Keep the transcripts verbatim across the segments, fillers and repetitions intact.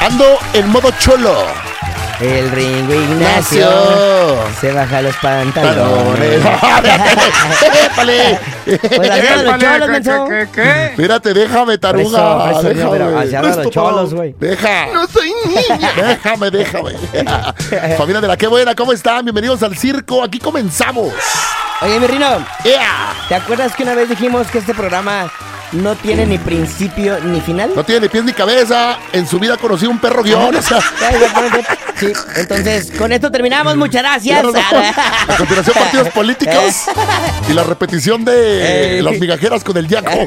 Ando en modo cholo. El Ringo Ignacio se baja los pantalones. ¡Épale! Pues así hablan los cholos, menso. Espérate, déjame, taruga. Preso, preso, déjame. pero así hablan los cholos, güey. Deja. No soy niña. Déjame, déjame. Familia de la Qué Buena, ¿cómo están? Bienvenidos al circo. Aquí comenzamos. Oye, mi Rino, Yeah. ¿te acuerdas que una vez dijimos que este programa no tiene ni principio ni final? No tiene ni pies ni cabeza. En su vida conocí un perro guión. O sea, Sí, entonces, con esto terminamos. Muchas gracias. a continuación, partidos políticos y la repetición de Eh. las migajeras con el Yaco.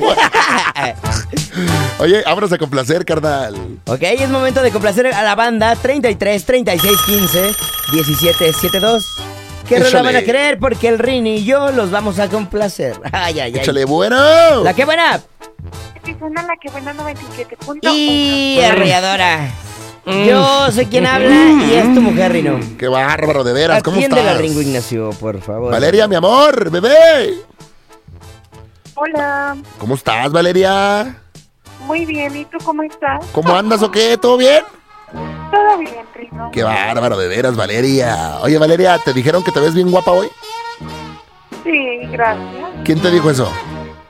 Oye, vámonos a complacer, carnal. Ok, es momento de complacer a la banda treinta y tres, treinta y seis, quince, diecisiete, setenta y dos. ¿Qué rola Échale. van a querer? Porque el Rini y yo los vamos a complacer. Ay, ay, ay. Échale, bueno. La Qué Buena. Sí, suena la que buena noventa y siete punto uno. Y arrolladora. Yo soy quien habla y es tu mujer, Rino. Qué bárbaro, de veras. ¿Cómo Atiende estás? la Ringo Ignacio, por favor. Valeria, mi amor, bebé. Hola, ¿Cómo estás, Valeria? muy bien. ¿Y tú cómo estás? ¿Cómo andas o qué? ¿Todo bien? Todo bien, Rino. Qué bárbaro, de veras, Valeria. Oye, Valeria, ¿te dijeron que te ves bien guapa hoy? Sí, gracias. ¿Quién te dijo eso?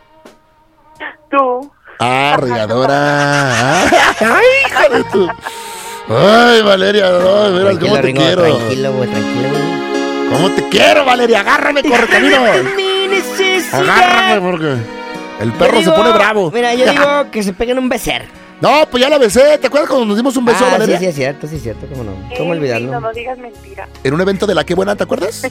Tú. Ah, regadora. Ay, hija de tu... Ay, Valeria, no, de veras, Tranquilo, ¿cómo te Ringo, quiero? tranquilo, güey, tranquilo, güey. ¿Cómo te quiero, Valeria? Agárrame, corre camino. Mi necesidad. Agárrame, porque el Yo perro digo- se pone bravo. Mira, yo digo que se peguen un becer. No, pues ya la besé. ¿Te acuerdas cuando nos dimos un beso, ah, Valeria? sí, sí, es cierto, sí, es cierto, cómo no. ¿Cómo Eh, olvidarlo? Rino, no digas mentira. En un evento de La Qué Buena, ¿te acuerdas?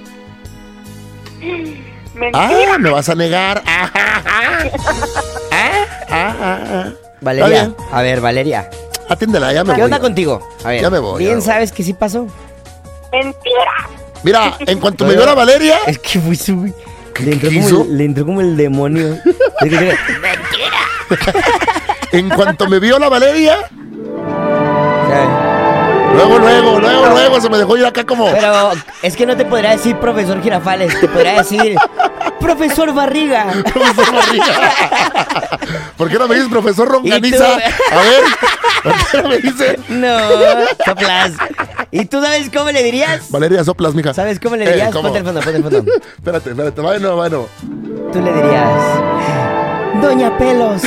Mentira. Ah, me vas a negar. Ah, ah, ah. Ah, ah, ah. Valeria, Está bien. a ver, Valeria, Atiéndela, ya me ¿qué voy. onda contigo? A ver, Ya me voy, bien ya me voy. sabes que sí pasó. Mentira. Mira, en cuanto me vio la Valeria, Es que fui su... ¿Qué- Le entró, qué como hizo? el, le entró como el demonio. en cuanto me vio la Valeria, O sea, luego, luego, luego, luego se me dejó ir acá como... pero es que no te podría decir profesor Girafales, te podría decir profesor Barriga. Profesor Barriga. ¿Por qué no me dices profesor Ronganiza? ¿Y tú? A ver, ¿por qué no me dices? No, soplas. ¿Y tú sabes cómo le dirías? Valeria, soplas, mija. ¿Sabes cómo le Eh, dirías? ¿cómo? Ponte el fondo, ponte el fondo. Espérate, espérate, bueno, bueno. Tú le dirías Doña Pelos.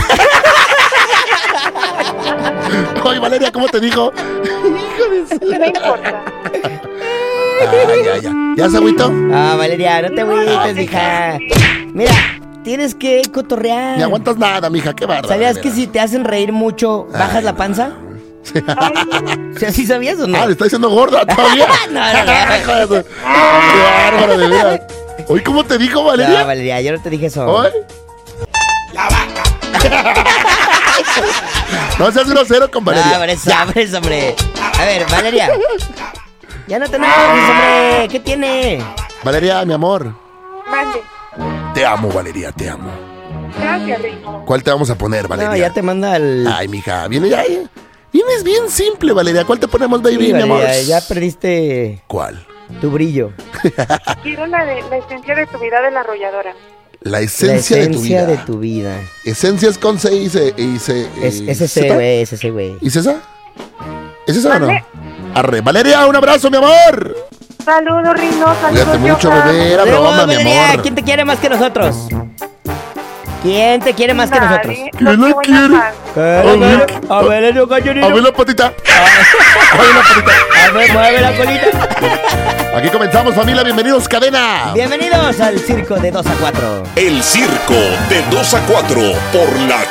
Oye, Valeria, ¿cómo te dijo? No importa. Ay, ya, ya. ¿Ya se agüitó? Ah, Valeria, no te agüites, mija. Mira, tienes que cotorrear. Ni aguantas nada, mija, qué bárbaro. ¿Sabías de que veras. si te hacen reír mucho, bajas Ay, la panza? Ay, ¿Sí, ¿Sí sabías o no? Ah, le está diciendo gorda todavía. No, no, no. Hija de su- Qué bárbaro, de veras. Oye, ¿cómo te dijo, No, Valeria? Valeria, yo no te dije eso. ¿Oye? La vaca. No seas grosero con Valeria. Ah, por eso, por eso, hombre. A ver, Valeria. Ya no te enojes, hombre. ¿Qué tiene? Valeria, mi amor. mande. Te amo, Valeria, te amo. Gracias, Rino. ¿Cuál te vamos a poner, Valeria? No, ya te manda el... Ay, mija, viene ya. eh. Vienes bien simple, Valeria. ¿Cuál te ponemos, baby, Sí, mi amor? Valeria, ya perdiste ¿Cuál? tu brillo. Quiero la de la esencia de tu vida de la arrolladora. La esencia, La de tu vida. esencia de tu vida. Esencia es con C y C. Y C Es, y es ese, Z. güey, es ese, güey. ¿Y César? ¿Es esa o no? ¿Mande? Arre. Valeria, un abrazo, mi amor. Saludos, Rino. Saludos, Cuídate mucho, Yoka. bebé. Era Luego, broma, mi Valeria, amor. ¿quién te quiere más que nosotros? ¿Quién te quiere más que nosotros? Nadie. ¿Quién Los la que buena quiere? fan. A ver, a ver, el gallinito. A ver la patita. A ver la patita. A ver, mueve la colita. Aquí comenzamos, familia. Bienvenidos, cadena. Bienvenidos al circo de dos a cuatro. El circo de dos a cuatro por la